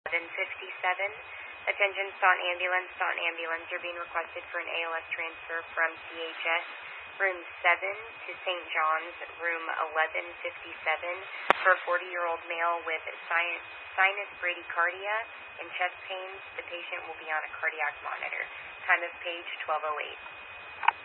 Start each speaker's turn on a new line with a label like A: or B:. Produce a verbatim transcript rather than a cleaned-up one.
A: eleven fifty-seven. Attention Staunton Ambulance. Staunton Ambulance are being requested for an A L S transfer from C H S room seven to Saint John's room eleven fifty-seven for a forty-year-old male with sinus, sinus bradycardia and chest pains. The patient will be on a cardiac monitor. Time of page twelve oh eight.